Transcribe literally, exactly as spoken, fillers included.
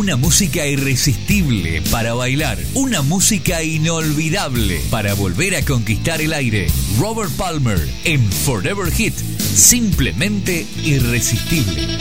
Una música irresistible para bailar. Una música inolvidable para volver a conquistar el aire. Robert Palmer en Forever Hit. Simplemente irresistible.